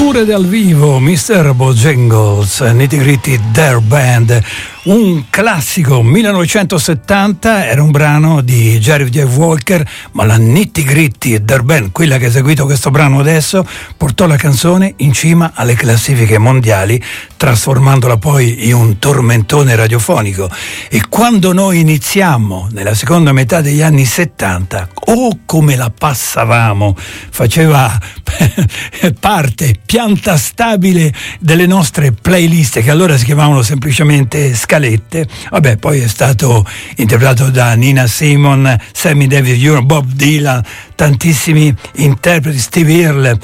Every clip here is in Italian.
Pure dal vivo, Mr. Bojangles, Nitty Gritty Their Band, un classico 1970, era un brano di Jerry Jeff Walker, ma la Nitty Gritty Their Band, quella che ha eseguito questo brano adesso, portò la canzone in cima alle classifiche mondiali, trasformandola poi in un tormentone radiofonico. E quando noi iniziammo nella seconda metà degli anni 70, come la passavamo, faceva parte, pianta stabile delle nostre playlist, che allora si chiamavano semplicemente scalette. Vabbè, poi è stato interpretato da Nina Simone, Sammy Davis Jr., Bob Dylan, tantissimi interpreti, Steve Earle.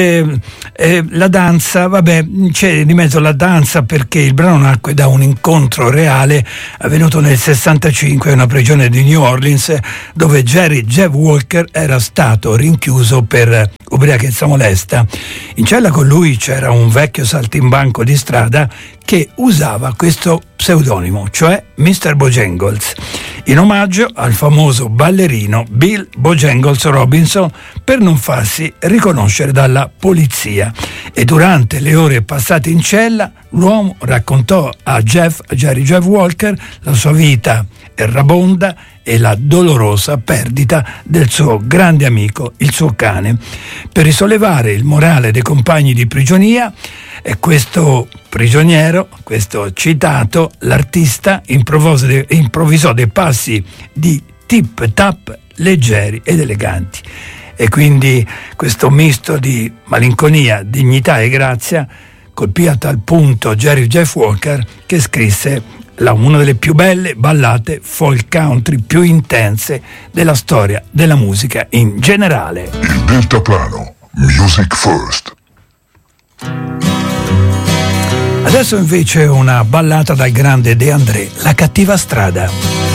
La danza, vabbè, c'è di mezzo la danza perché il brano nacque da un incontro reale avvenuto nel 65 in una prigione di New Orleans, dove Jerry Jeff Walker era stato rinchiuso per ubriachezza molesta. In cella con lui c'era un vecchio saltimbanco di strada che usava questo pseudonimo, cioè Mr. Bojangles, in omaggio al famoso ballerino Bill Bojangles Robinson, per non farsi riconoscere dalla polizia. E durante le ore passate in cella, l'uomo raccontò a Jerry Jeff Walker la sua vita errabonda e la dolorosa perdita del suo grande amico, il suo cane. Per risollevare il morale dei compagni di prigionia, e questo prigioniero, questo citato, l'artista improvvisò dei passi di tip-tap leggeri ed eleganti. E quindi questo misto di malinconia, dignità e grazia colpì a tal punto Jerry Jeff Walker che scrisse una delle più belle ballate folk country più intense della storia della musica in generale. Il Deltaplano, Music First. Adesso invece una ballata dal grande De André, La cattiva strada.